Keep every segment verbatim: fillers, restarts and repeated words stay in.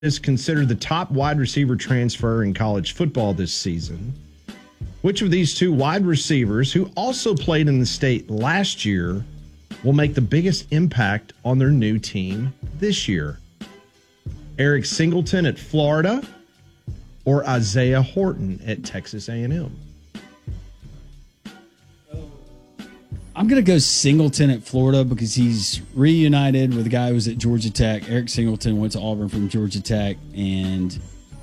is considered the top wide receiver transfer in college football this season. Which of these two wide receivers, who also played in the state last year, will make the biggest impact on their new team this year? Eric Singleton at Florida or Isaiah Horton at Texas A and M? I'm going to go Singleton at Florida because he's reunited with a guy who was at Georgia Tech. Eric Singleton went to Auburn from Georgia Tech, and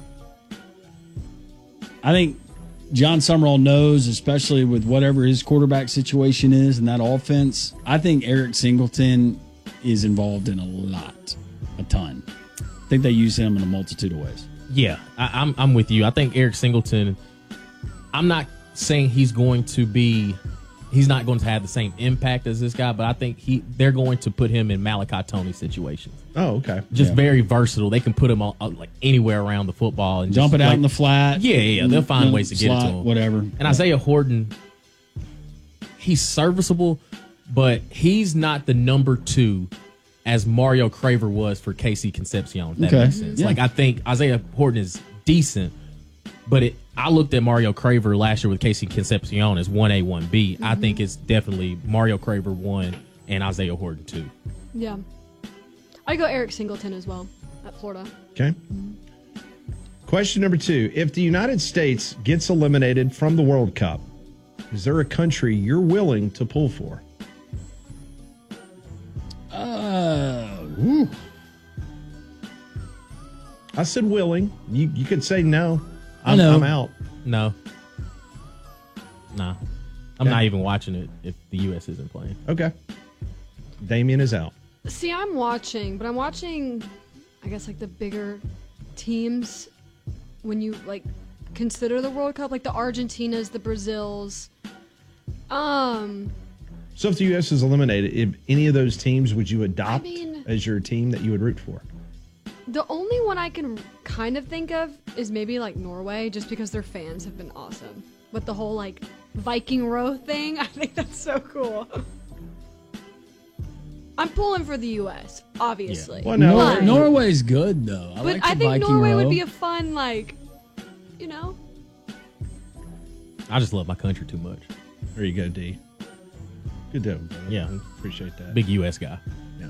I think John Summerall knows, especially with whatever his quarterback situation is in that offense, I think Eric Singleton is involved in a lot, a ton. I think they use him in a multitude of ways. Yeah, I, I'm I'm with you. I think Eric Singleton, I'm not saying he's going to be, he's not going to have the same impact as this guy, but I think he they're going to put him in Malachi Tony situations. Oh, okay. Just Yeah. very versatile. They can put him on, uh, like anywhere around the football and Dump just, it out like, in the flat. Yeah, yeah, they'll find you know, ways to get it to slot, him. whatever. And Isaiah Horton, he's serviceable, but he's not the number two as Mario Craver was for K C Concepcion. If that Okay. makes sense. Yeah. Like, I think Isaiah Horton is decent, but it, I looked at Mario Craver last year with K C Concepcion as one A, one B. Mm-hmm. I think it's definitely Mario Craver one and Isaiah Horton two. Yeah. I go Eric Singleton as well at Florida. Okay. Question number two. If the United States gets eliminated from the World Cup, is there a country you're willing to pull for? Uh, whew. I said willing. You you could say no. I I'm, know. I'm out. No. Nah. I'm Okay. not even watching it if the U S isn't playing. Okay. Damien is out. See, I'm watching, but I'm watching, I guess, like the bigger teams when you, like, consider the World Cup, like the Argentinas, the Brazils. Um, So if the U S is eliminated, if any of those teams would you adopt I mean- as your team that you would root for? the only one I can kind of think of is maybe, like, Norway, just because their fans have been awesome. With the whole, like, Viking row thing, I think that's so cool. I'm pulling for the U S, obviously. Well, no, Nor- But- Norway's good, though. I But like I the think Viking Norway row. would be a fun, like, you know? I just love my country too much. There you go, D. Good deal, brother. Yeah. Appreciate that. Big U S guy. Yeah.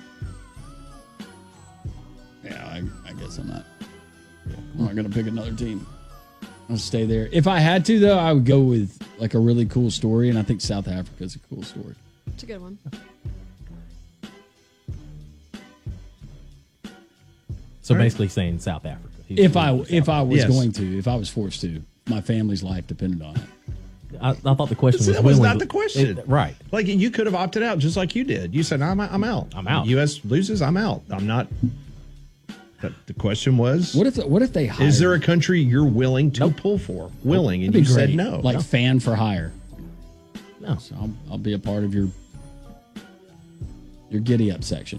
Yeah, I, I guess I'm not. I'm not going to pick another team. I'll stay there. If I had to, though, I would go with like a really cool story, and I think South Africa is a cool story. It's a good one. So All right. basically saying South Africa. He's If I really if South I was Yes. going to, if I was forced to, my family's life depended on it. I, I thought the question was That was willing- not the question. It- right. Like you could have opted out just like you did. You said, I'm, I'm out. I'm out. U S loses, I'm out. I'm not. The, the question was, What if what if they hired? is there a country you're willing to pull for? Willing. And That'd you be great. said no. Like No. fan for hire. No. So I'll, I'll be a part of your your giddy up section.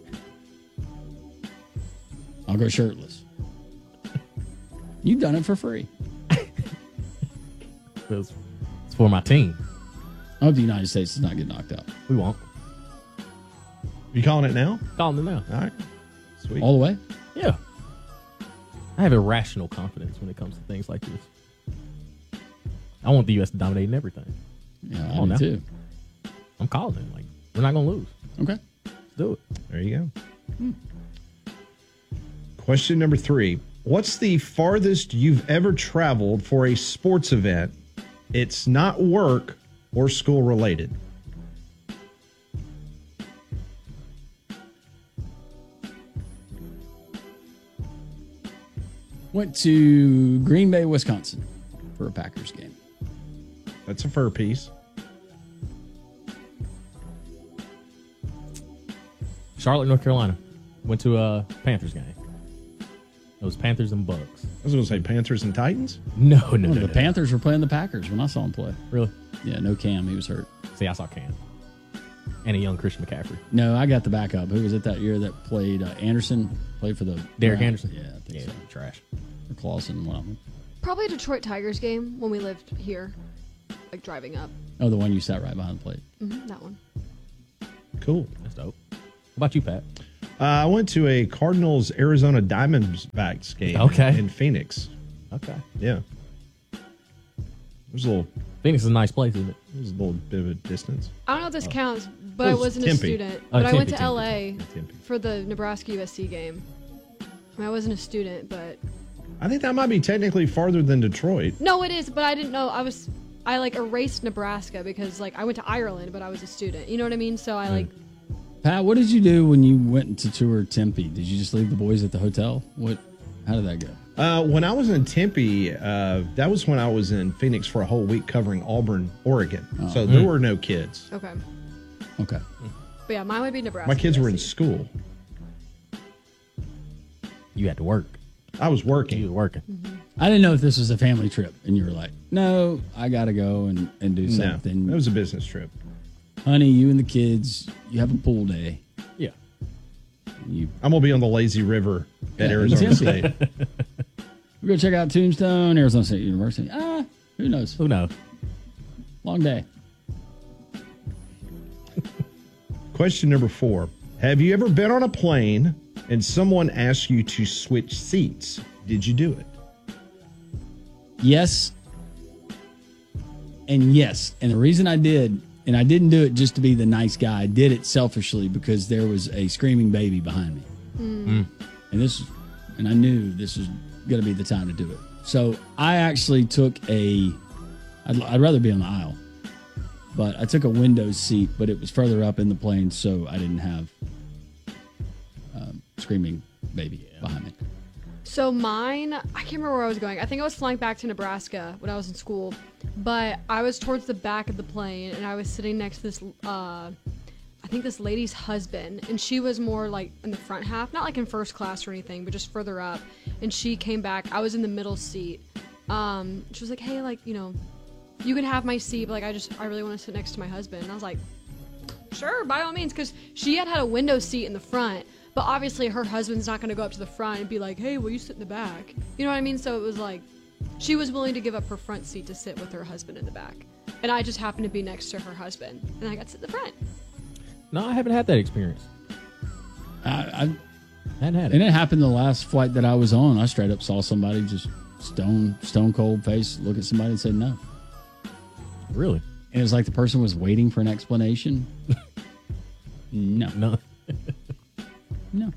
I'll go shirtless. You've done it for free. It's, it's for my team. I hope the United States does not get knocked out. We won't. You calling it now? Calling them now. All right. Sweet. All the way? Yeah. I have irrational confidence when it comes to things like this. I want the U S to dominate in everything. Yeah, I Oh, do no. too. I'm calling it. Like, we're not going to lose. Okay. Let's do it. There you go. Question number three. What's the farthest you've ever traveled for a sports event? It's not work or school related. Went to Green Bay, Wisconsin for a Packers game. That's a fur piece. Charlotte, North Carolina. Went to a Panthers game. It was Panthers and Bucks. I was going to say Panthers and Titans. No, no, Oh, no, the no. Panthers were playing the Packers when I saw them play. Really? Yeah, no Cam. He was hurt. See, I saw Cam. And a young Christian McCaffrey. No, I got the backup. Who was it that year that played? Uh, Anderson played for the Derek Browns? Anderson? Yeah, I think Yeah, so. trash. Or Clausen, one of them. Probably a Detroit Tigers game when we lived here, like driving up. Oh, the one you sat right behind the plate. hmm that one. Cool. That's dope. What about you, Pat? Uh, I went to a Cardinals Arizona Diamondbacks game Okay. in Phoenix. Okay. Yeah. It was a little, Phoenix is a nice place, isn't it? it was a little bit of a distance. I don't know if this counts, but It I was wasn't Tempe. a student. Oh, But I went Tempe, to L A Tempe, Tempe. for the Nebraska U S C game. I mean, I wasn't a student, but I think that might be technically farther than Detroit. no, it is. But I didn't know. I was I like erased Nebraska because like I went to Ireland, but I was a student. You know what I mean? So I like Pat, what did you do when you went to tour Tempe? Did you just leave the boys at the hotel? What? How did that go? Uh, when I was in Tempe, uh, that was when I was in Phoenix for a whole week covering Auburn, Oregon. So there were no kids. okay. Okay. But yeah, mine would be Nebraska. My kids were in U S C. school. You had to work. I was You were working. working. I didn't know if this was a family trip, and you were like, "No, I gotta go and, and do No, something." it was a business trip. Honey, you and the kids, you have a pool day. Yeah. You I'm gonna be on the lazy river at Yeah, Arizona in State. we go check out Tombstone, Arizona State University. Ah, who knows? Who knows? Long day. Question number four: have you ever been on a plane and someone asked you to switch seats? Did you do it? Yes. And yes. And the reason I did, and I didn't do it just to be the nice guy, I did it selfishly because there was a screaming baby behind me. And this, and I knew this was going to be the time to do it. So I actually took a, I'd, I'd rather be on the aisle, but I took a window seat, but it was further up in the plane, so I didn't have um, screaming baby behind me. So mine, I can't remember where I was going. I think I was flying back to Nebraska when I was in school, but I was towards the back of the plane and I was sitting next to this, uh, I think this lady's husband, and she was more like in the front half, not like in first class or anything, but just further up. And she came back. I was in the middle seat. Um, she was like, "Hey, like you know, you can have my seat, but like I just I really want to sit next to my husband." And I was like, "Sure, by all means," because she had had a window seat in the front. But obviously, her husband's not going to go up to the front and be like, "Hey, will you sit in the back?" You know what I mean? So it was like, she was willing to give up her front seat to sit with her husband in the back. And I just happened to be next to her husband. And I got to sit in the front. No, I haven't had that experience. I, I, I hadn't had And it. it happened the last flight that I was on. I straight up saw somebody just stone stone cold face look at somebody and said no. Really? And it was like the person was waiting for an explanation. No, No. no.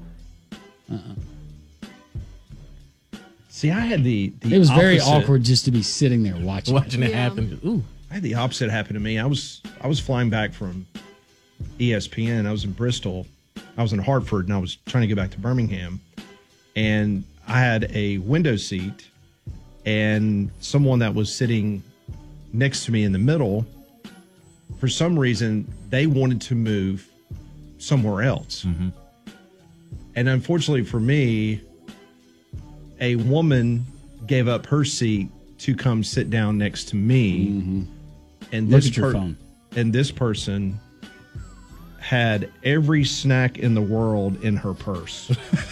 See, I had the, the It was very opposite- awkward just to be sitting there watching. Watching it Yeah. happen. Ooh. I had the opposite happen to me. I was I was flying back from E S P N. I was in Bristol. I was in Hartford, and I was trying to get back to Birmingham. And I had a window seat, and someone that was sitting next to me in the middle, for some reason, they wanted to move somewhere else. And unfortunately for me, a woman gave up her seat to come sit down next to me. And Look this at your per- phone. And this person had every snack in the world in her purse.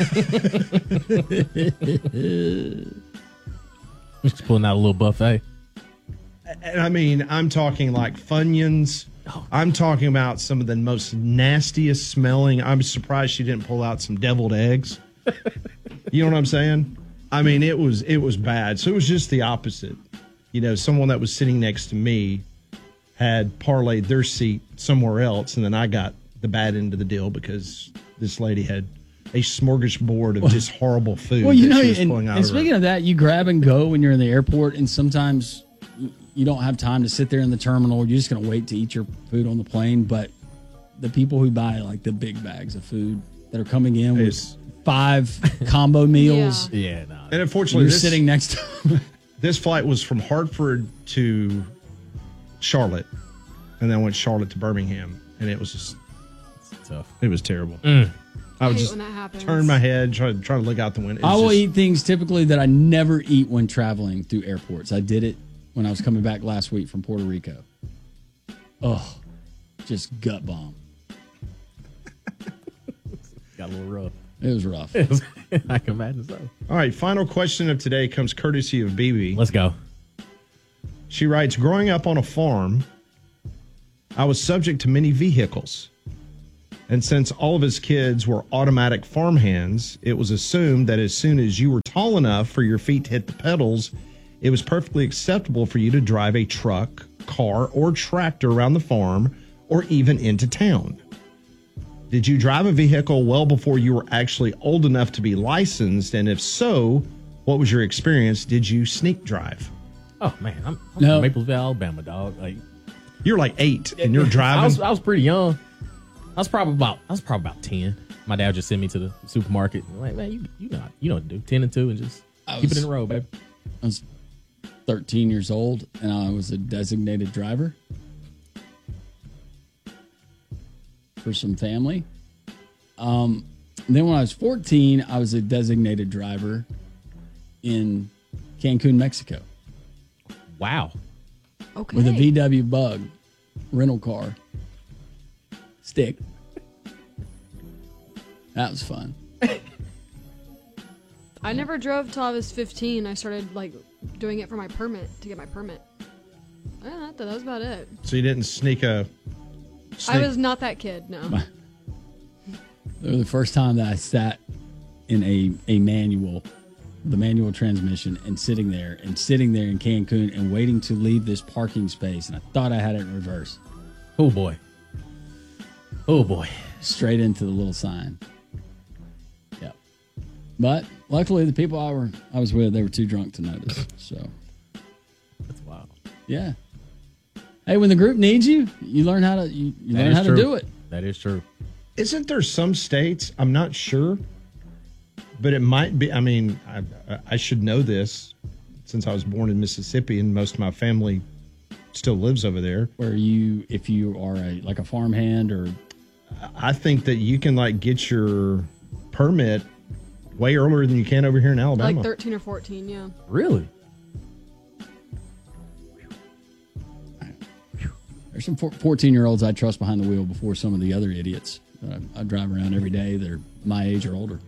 Just pulling out a little buffet. And I mean, I'm talking like Funyuns. I'm talking about some of the most nastiest smelling. I'm surprised she didn't pull out some deviled eggs. You know what I'm saying? I mean, it was it was bad. So it was just the opposite. You know, someone that was sitting next to me had parlayed their seat somewhere else, and then I got the bad end of the deal because this lady had a smorgasbord of just horrible food. Well, you that know, she was and, pulling out and of her. speaking of that, you grab and go when you're in the airport, and sometimes y- you don't have time to sit there in the terminal. You're just going to wait to eat your food on the plane. But the people who buy like the big bags of food that are coming in It's- with five combo meals, Yeah, no. and unfortunately, you're this, sitting next to them. this flight was from Hartford to Charlotte, and then went Charlotte to Birmingham, and it was just It's tough. it was terrible. Mm. I would hate just when that happens. turn my head, try, try to look out the window. It was I will just- eat things typically that I never eat when traveling through airports. I did it when I was coming back last week from Puerto Rico. Oh, just gut bomb. Got a little rough. It was rough. I can imagine so. All right, final question of today comes courtesy of B B. Let's go. She writes, growing up on a farm, I was subject to many vehicles. And since all of his kids were automatic farmhands, it was assumed that as soon as you were tall enough for your feet to hit the pedals, it was perfectly acceptable for you to drive a truck, car, or tractor around the farm or even into town. Did you drive a vehicle well before you were actually old enough to be licensed? And if so, what was your experience? Did you sneak drive? Oh man, I'm, I'm No. from Maplesville, Alabama, dog. Like You're like eight and you're driving. I was, I was pretty young. I was probably about I was probably about ten. My dad would just sent me to the supermarket. Like, man, you you know you know what to do. Ten and two, and just I keep was- it in the road, baby. I was thirteen years old, and I was a designated driver for some family. Um, then when I was fourteen, I was a designated driver in Cancun, Mexico, Wow. Okay. with a V W Bug rental car stick. That was fun. I never drove till I was fifteen. I started like doing it for my permit to get my permit. Yeah, that, that was about it. So you didn't sneak a. I Sneak. was not that kid. No. It was the first time that I sat in a, a manual, the manual transmission, and sitting there and sitting there in Cancun and waiting to leave this parking space. And I thought I had it in reverse, Oh boy. Oh boy. straight into the little sign. Yep. But luckily, the people I were I was with, they were too drunk to notice. So That's wild. yeah. Hey, when the group needs you, you learn how to you, you That learn is how true. to do it. That is true. Isn't there some states? I'm not sure, but it might be. I mean, I, I should know this since I was born in Mississippi and most of my family still lives over there. Where you, if you are a like a farmhand or I think that you can like get your permit way earlier than you can over here in Alabama. Like thirteen or fourteen. Yeah. Really? there's some fourteen year olds I trust behind the wheel before some of the other idiots that I, I drive around every day. They're my age or older.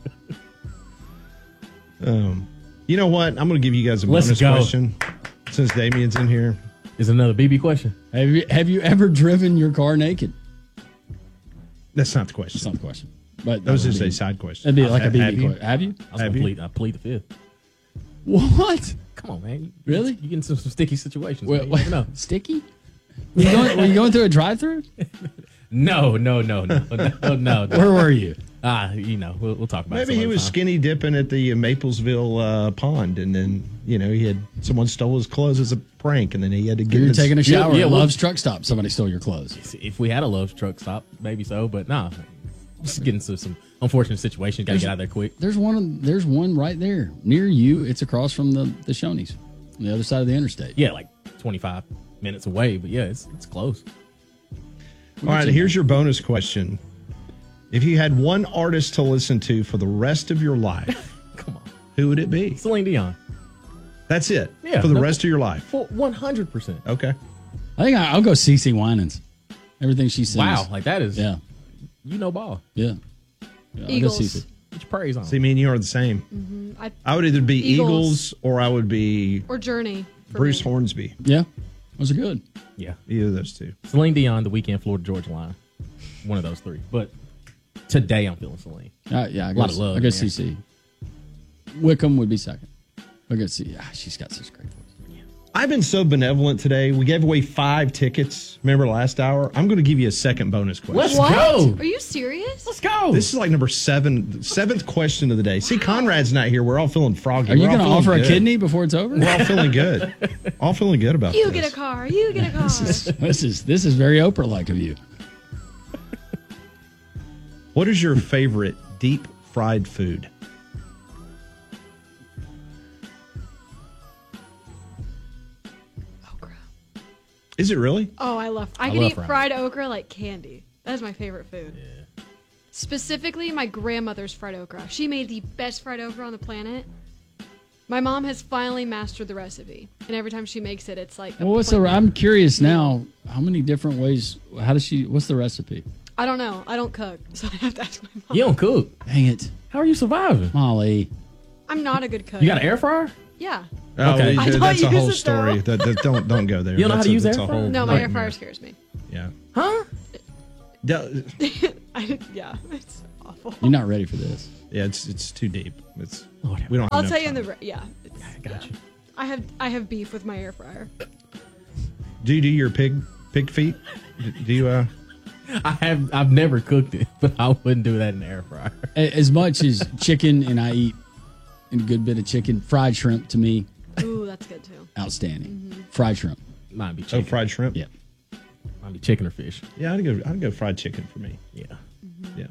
Um, you know what? I'm going to give you guys a Let's bonus go. question since Damien's in here. Is another B B question? Have you have you ever driven your car naked? That's not the That's question. not the question. But That was would just be- a side question. That'd be like a Have- B B have you? question. Have you? I was Have gonna you? plead, I plead the fifth. What? Come on, man. You, Really? You get into some sticky situations. Well, man. You never know. Sticky? Were you going, were you going through a drive-through? No, no, no, no, no, no, no. Where were you? Ah, you know, we'll, we'll talk about it Maybe some he other was time. skinny dipping at the Maplesville uh, pond, and then you know he had someone stole his clothes as a prank, and then he had to get You were his, taking a shower yeah, at well- Love's truck stop. Somebody stole your clothes. If we had a Love's truck stop, maybe so, but nah. Just getting into some unfortunate situations. Got to get out of there quick. There's one. There's one right there near you. It's across from the the Shoney's, on the other side of the interstate. Yeah, like twenty-five minutes away, but yeah, it's it's close. All right, here's your bonus question. If you had one artist to listen to for the rest of your life, Come on, who would it be? Celine Dion. That's it. Yeah, for the no- rest of your life. For one hundred percent. Okay. I think I, I'll go C C Winans. Everything she sings. Wow, like that is Yeah. you know ball. Yeah. Yeah, I'll go Eagles. C C. Get your praise on. See, me and you are the same. I, I would either be Eagles, Eagles. or I would be or Journey. for Bruce me. Hornsby. Yeah. Those are good. Yeah, Either of those two. Celine Dion, The Weeknd, Florida Georgia Line. One of those three. But today I'm feeling Celine. Uh, yeah, I A go, lot of love I go in C there. C. Wickham would be second. I go C. Ah, she's got such great voice. I've been so benevolent today. We gave away five tickets. Remember last hour? I'm going to give you a second bonus question. Let's What? go. Are you serious? Let's go. This is like number seven, seventh question of the day. See, Conrad's not here. We're all feeling froggy. Are you We're all going to feeling offer a good. kidney before it's over? We're all feeling good. all feeling good about You this. get a car. You get a car. this is this is very Oprah-like of you. What is your favorite deep fried food? Okra. Is it really? Oh, I love. I, I can love eat fried fried okra like candy. That is my favorite food. Specifically, my grandmother's fried okra. She made the best fried okra on the planet. My mom has finally mastered the recipe, and every time she makes it, it's like. a Well, what's the? point. I'm curious now. How many different ways? How does she? What's the recipe? I don't know. I don't cook, so I have to ask my mom. You don't cook. Dang it, How are you surviving? Molly. I'm not a good cook. You got an air fryer? Yeah. Oh, Okay. we- I don't that's a use whole it, though. story. That, that- don't don't go there. You don't know That's how to a- use that's air a fryer? whole No, my air nightmare. fryer scares me. Yeah. Huh? Del- I, yeah, it's awful. You're not ready for this. yeah, it's it's too deep. It's Whatever. we don't. Have I'll enough tell you in time. the re- yeah. It's, I got yeah. you. I have I have beef with my air fryer. Do you do your pig pig feet? Do you? Uh, I have. I've never cooked it, but I wouldn't do that in the air fryer. A- As much as chicken, and I eat a good bit of chicken, fried shrimp to me, Ooh, that's good too. outstanding. Fried shrimp. Might be oh, chicken. fried shrimp. Yeah. Might be chicken or fish. Yeah, I'd go. I'd go fried chicken for me. Yeah. Yeah.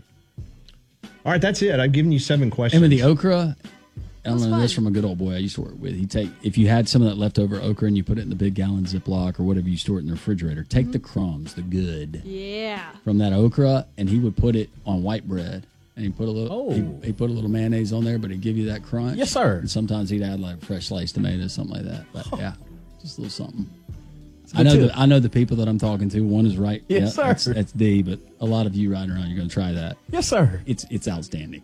All right, that's it. I've given you seven questions. And with the okra, I That's learned this fun. from a good old boy I used to work with. He take if you had some of that leftover okra and you put it in the big gallon Ziploc or whatever you store it in the refrigerator, take the crumbs, the good Yeah. from that okra, and he would put it on white bread. And he put a little, Oh. he, he put a little mayonnaise on there, but he'd give you that crunch. Yes, sir. And sometimes he'd add like fresh sliced tomatoes, something like that. But yeah, just a little something. I good know tip. that I know the people that I'm talking to. One is right. Yes, yeah, sir. That's, that's D. But a lot of you riding around, you're going to try that. Yes, sir. It's it's outstanding.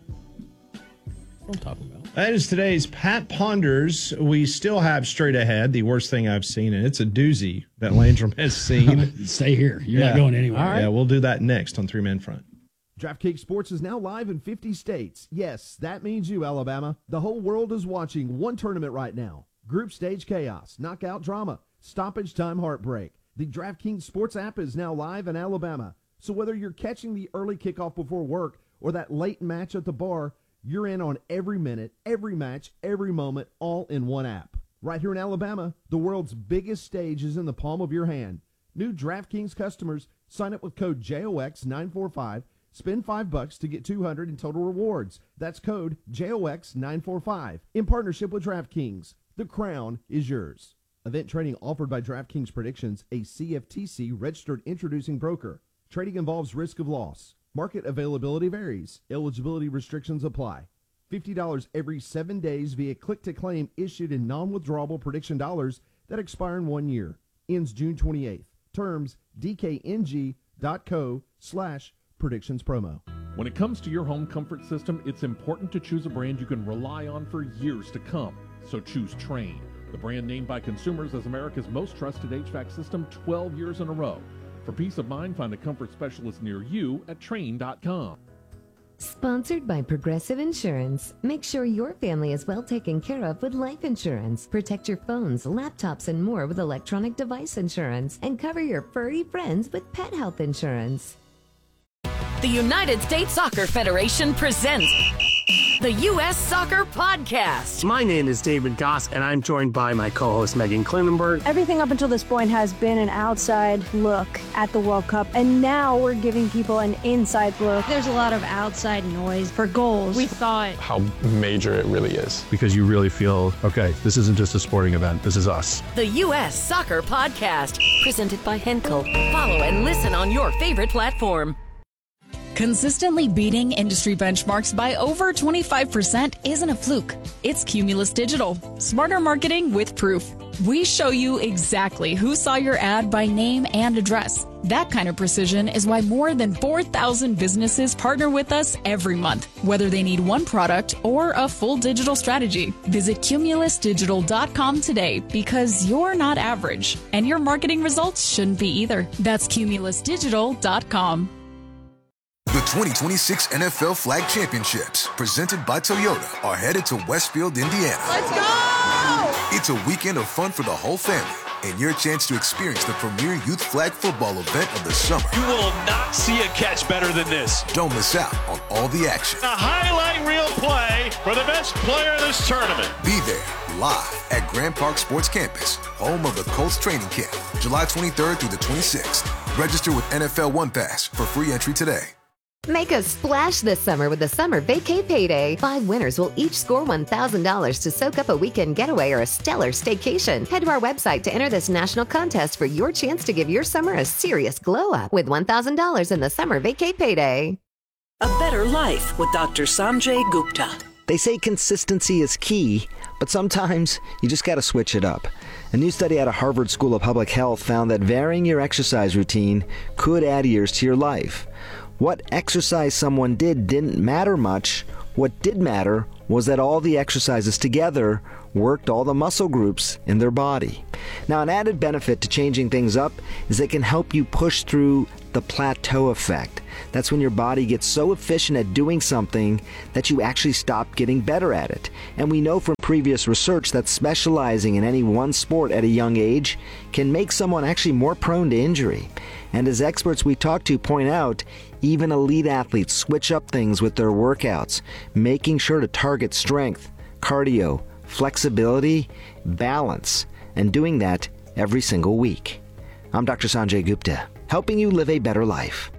What I'm talking about. That is today's Pat Ponders. We still have straight ahead the worst thing I've seen, and it's a doozy that Landrum has seen. Stay here. You're Yeah. not going anywhere. All right. Yeah, we'll do that next on Three Man Front. DraftKings Sports is now live in fifty states. Yes, that means you, Alabama. The whole world is watching one tournament right now. Group stage chaos, knockout drama, stoppage time heartbreak. The DraftKings Sports app is now live in Alabama. So whether you're catching the early kickoff before work or that late match at the bar, you're in on every minute, every match, every moment, all in one app. Right here in Alabama, the world's biggest stage is in the palm of your hand. New DraftKings customers sign up with code J O X nine four five. Spend five bucks to get two hundred in total rewards. That's code J O X nine four five. In partnership with DraftKings, the crown is yours. Event trading offered by DraftKings Predictions, a C F T C registered introducing broker. Trading involves risk of loss. Market availability varies. Eligibility restrictions apply. fifty dollars every seven days via click-to-claim issued in non-withdrawable prediction dollars that expire in one year. Ends June twenty-eighth. Terms dkng.co slash predictions promo. When it comes to your home comfort system, it's important to choose a brand you can rely on for years to come. So choose Trane, the brand named by consumers as America's most trusted H V A C system twelve years in a row. For peace of mind, find a comfort specialist near you at Trane dot com. Sponsored by Progressive Insurance. Make sure your family is well taken care of with life insurance. Protect your phones, laptops, and more with electronic device insurance. And cover your furry friends with pet health insurance. The United States Soccer Federation presents the U S Soccer Podcast. My name is David Goss, and I'm joined by my co-host Megan Klinenberg. Everything up until this point has been an outside look at the World Cup, and now we're giving people an inside look. There's a lot of outside noise for goals. We thought how major it really is. Because you really feel, okay, this isn't just a sporting event, this is us. The U S Soccer Podcast, presented by Henkel. Follow and listen on your favorite platform. Consistently beating industry benchmarks by over twenty-five percent isn't a fluke. It's Cumulus Digital. Smarter marketing with proof. We show you exactly who saw your ad by name and address. That kind of precision is why more than four thousand businesses partner with us every month, whether they need one product or a full digital strategy. Visit cumulus digital dot com today because you're not average, and your marketing results shouldn't be either. That's cumulus digital dot com. The twenty twenty-six N F L Flag Championships, presented by Toyota, are headed to Westfield, Indiana. Let's go! It's a weekend of fun for the whole family and your chance to experience the premier youth flag football event of the summer. You will not see a catch better than this. Don't miss out on all the action. A highlight reel play for the best player of this tournament. Be there live at Grand Park Sports Campus, home of the Colts training camp, July twenty-third through the twenty-sixth. Register with N F L One Pass for free entry today. Make a splash this summer with the Summer Vacay Payday. Five winners will each score one thousand dollars to soak up a weekend getaway or a stellar staycation. Head to our website to enter this national contest for your chance to give your summer a serious glow-up with one thousand dollars in the Summer Vacay Payday. A better life with Doctor Sanjay Gupta. They say consistency is key, but sometimes you just got to switch it up. A new study out of Harvard School of Public Health found that varying your exercise routine could add years to your life. What exercise someone did didn't matter much. What did matter was that all the exercises together worked all the muscle groups in their body. Now, an added benefit to changing things up is they can help you push through the plateau effect. That's when your body gets so efficient at doing something that you actually stop getting better at it. And we know from previous research that specializing in any one sport at a young age can make someone actually more prone to injury. And as experts we talk to point out, even elite athletes switch up things with their workouts, making sure to target strength, cardio, flexibility, balance, and doing that every single week. I'm Doctor Sanjay Gupta, helping you live a better life.